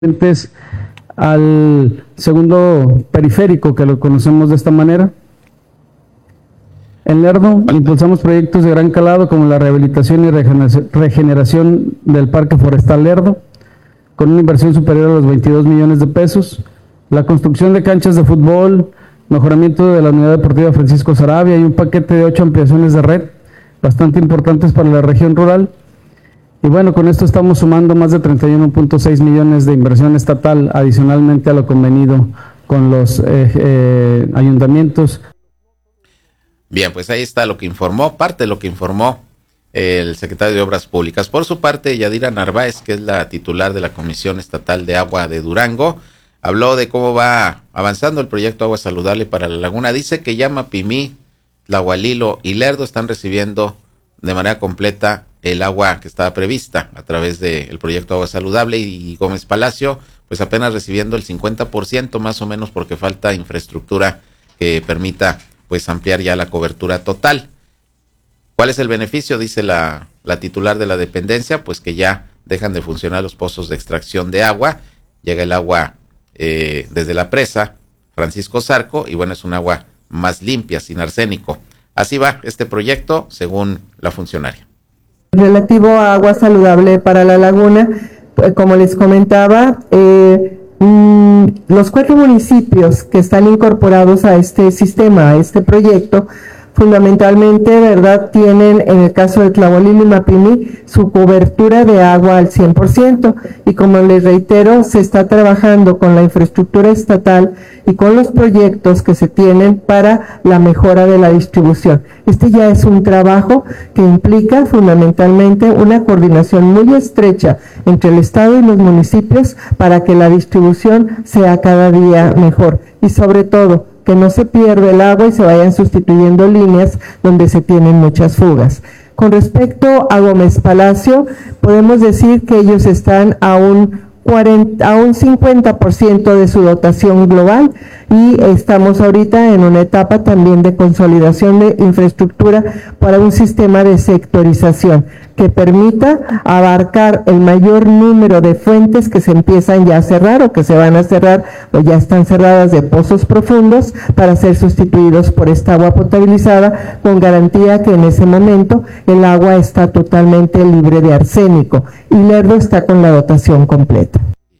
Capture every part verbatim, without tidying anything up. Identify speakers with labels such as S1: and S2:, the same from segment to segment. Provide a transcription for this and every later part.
S1: al segundo periférico, que lo conocemos de esta manera. En Lerdo impulsamos proyectos de gran calado como la rehabilitación y regeneración del Parque Forestal Lerdo, con una inversión superior a los veintidós millones de pesos, la construcción de canchas de fútbol, mejoramiento de la unidad deportiva Francisco Sarabia y un paquete de ocho ampliaciones de red bastante importantes para la región rural. Y bueno, con esto estamos sumando más de treinta y uno punto seis millones de inversión estatal adicionalmente a lo convenido con los eh, eh, ayuntamientos.
S2: Bien, pues ahí está lo que informó, parte de lo que informó el secretario de Obras Públicas. Por su parte, Yadira Narváez, que es la titular de la Comisión Estatal de Agua de Durango, habló de cómo va avanzando el proyecto Agua Saludable para la Laguna. Dice que ya Mapimí, Tlahualilo y Lerdo están recibiendo de manera completa el agua que estaba prevista a través del proyecto Agua Saludable, y Gómez Palacio pues apenas recibiendo el cincuenta por ciento más o menos, porque falta infraestructura que permita pues ampliar ya la cobertura total. ¿Cuál es el beneficio? Dice la, la titular de la dependencia, pues que ya dejan de funcionar los pozos de extracción de agua, llega el agua eh, desde la presa Francisco Zarco, y bueno, es un agua más limpia, sin arsénico. Así va este proyecto, según la funcionaria.
S3: Relativo a agua saludable para la laguna, como les comentaba, eh, mmm, los cuatro municipios que están incorporados a este sistema, a este proyecto, fundamentalmente, ¿verdad?, tienen, en el caso de Tlahualilo y Mapimí, su cobertura de agua al cien por ciento, y como les reitero, se está trabajando con la infraestructura estatal y con los proyectos que se tienen para la mejora de la distribución. Este ya es un trabajo que implica fundamentalmente una coordinación muy estrecha entre el Estado y los municipios para que la distribución sea cada día mejor, y sobre todo, que no se pierda el agua y se vayan sustituyendo líneas donde se tienen muchas fugas. Con respecto a Gómez Palacio, podemos decir que ellos están a un cuarenta, a un cincuenta por ciento de su dotación global, y estamos ahorita en una etapa también de consolidación de infraestructura para un sistema de sectorización que permita abarcar el mayor número de fuentes que se empiezan ya a cerrar o que se van a cerrar o ya están cerradas, de pozos profundos, para ser sustituidos por esta agua potabilizada, con garantía que en ese momento el agua está totalmente libre de arsénico, y Lerdo está con la dotación completa.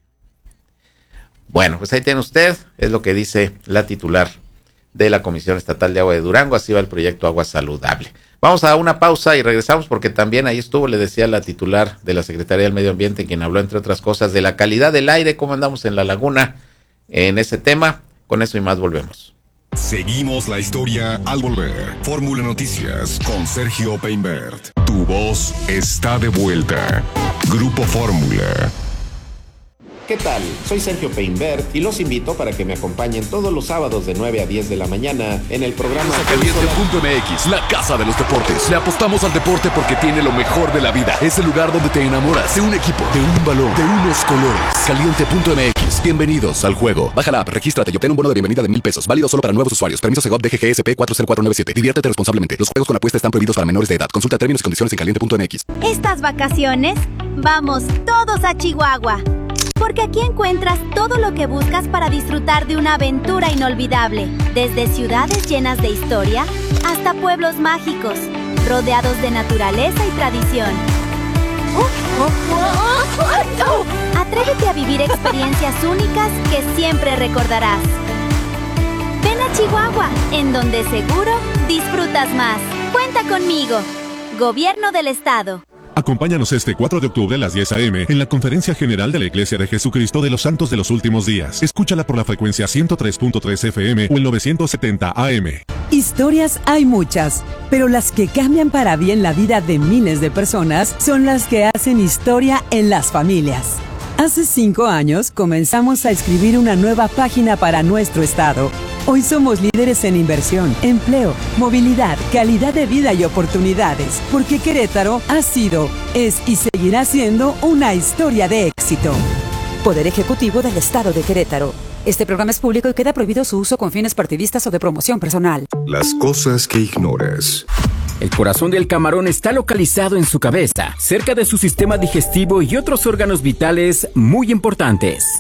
S2: Bueno, pues ahí tiene usted, es lo que dice la titular de la Comisión Estatal de Agua de Durango. Así va el proyecto Agua Saludable. Vamos a una pausa y regresamos, porque también ahí estuvo, le decía, la titular de la Secretaría del Medio Ambiente, quien habló, entre otras cosas, de la calidad del aire, cómo andamos en la laguna en ese tema. Con eso y más volvemos.
S4: Seguimos la historia al volver. Fórmula Noticias con Sergio Peinbert. Tu voz está de vuelta. Grupo Fórmula.
S2: ¿Qué tal? Soy Sergio Peinbert y los invito para que me acompañen todos los sábados de nueve a diez de la mañana en el programa
S5: Caliente punto M X, la casa de los deportes. Le apostamos al deporte porque tiene lo mejor de la vida. Es el lugar donde te enamoras de un equipo, de un balón, de unos colores. Caliente punto M X. Bienvenidos al juego. Baja la app, regístrate y obtén un bono de bienvenida de mil pesos. Válido solo para nuevos usuarios. Permiso Segov D G G S P cuatro cero cuatro nueve siete. Diviértete responsablemente. Los juegos con apuesta están prohibidos para menores de edad. Consulta términos y condiciones en caliente punto M X.
S6: Estas vacaciones, vamos todos a Chihuahua. Porque aquí encuentras todo lo que buscas para disfrutar de una aventura inolvidable. Desde ciudades llenas de historia hasta pueblos mágicos, rodeados de naturaleza y tradición. Atrévete a vivir experiencias únicas que siempre recordarás. Ven a Chihuahua, en donde seguro disfrutas más. Cuenta conmigo. Gobierno del Estado.
S7: Acompáñanos este cuatro de octubre a las diez a eme en la Conferencia General de la Iglesia de Jesucristo de los Santos de los Últimos Días. Escúchala por la frecuencia ciento tres punto tres F M o el novecientos setenta A M.
S8: Historias hay muchas, pero las que cambian para bien la vida de miles de personas son las que hacen historia en las familias. Hace cinco años comenzamos a escribir una nueva página para nuestro estado. Hoy somos líderes en inversión, empleo, movilidad, calidad de vida y oportunidades, porque Querétaro ha sido, es y seguirá siendo una historia de éxito.
S9: Poder Ejecutivo del Estado de Querétaro. Este programa es público y queda prohibido su uso con fines partidistas o de promoción personal.
S4: Las cosas que ignoras.
S10: El corazón del camarón está localizado en su cabeza, cerca de su sistema digestivo y otros órganos vitales muy importantes.